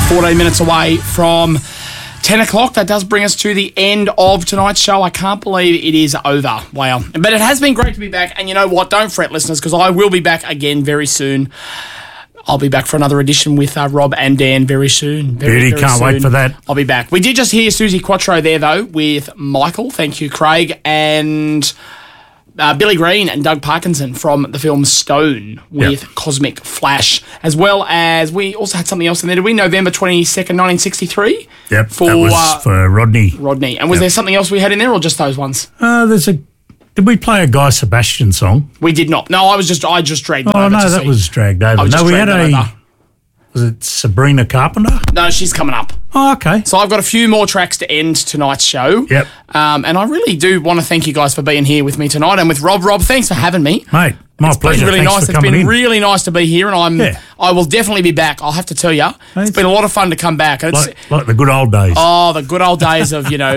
14 minutes away from 10 o'clock. That does bring us to the end of tonight's show. I can't believe it is over. Wow. But it has been great to be back. And you know what? Don't fret, listeners, because I will be back again very soon. I'll be back for another edition with Rob and Dan very soon. Beauty, can't wait for that. I'll be back. We did just hear Susie Quattro there, though, with Michael. Thank you, Craig. And Billy Green and Doug Parkinson from the film Stone with Cosmic Flash, as well as we also had something else in there. Did we? November 22nd, 1963? Yep, that was for Rodney. And was there something else we had in there, or just those ones? Did we play a Guy Sebastian song? We did not. No, I just dragged it over. Oh, no, that was dragged over. No, we had was it Sabrina Carpenter? No, she's coming up. Oh, okay. So I've got a few more tracks to end tonight's show. Yep. And I really do want to thank you guys for being here with me tonight and with Rob. Rob, thanks for having me. Mate, my pleasure. Really thanks nice. for It's coming been in. really nice to be here, and I will definitely be back. I'll have to tell you, it's been a lot of fun to come back. And like the good old days. Oh, the good old days of, and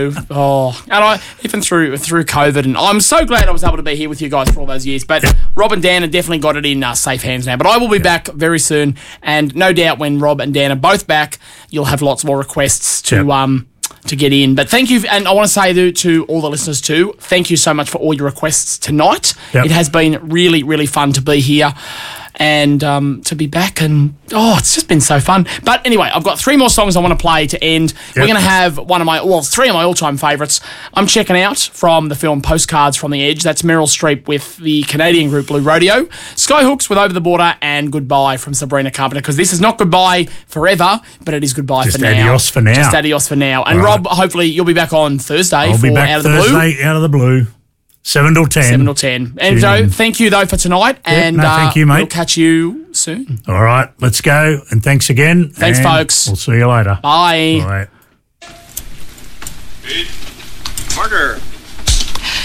I even through COVID, and I'm so glad I was able to be here with you guys for all those years. But Rob and Dan have definitely got it in safe hands now. But I will be back very soon, and no doubt when Rob and Dan are both back, you'll have lots more requests to get in. But thank you, and I want to say to all the listeners too, thank you so much for all your requests tonight. It has been really, really fun to be here and to be back, and it's just been so fun. But anyway, I've got 3 more songs I want to play to end. We're going to have 3 of my all-time favourites. I'm checking out from the film Postcards from the Edge. That's Meryl Streep with the Canadian group Blue Rodeo. Skyhooks with Over the Border, and Goodbye from Sabrina Carpenter, because this is not goodbye forever, but it is goodbye for now. Adios for now. Just adios for now. And Rob, hopefully you'll be back on Thursday I'll be back Out of Thursday, the Blue. Out of the Blue. 7 till 10. 7 till 10. And so, thank you, though, for tonight. Thank you, mate. We'll catch you soon. All right, let's go. And thanks again. Thanks, folks. We'll see you later. Bye. All right. Marker.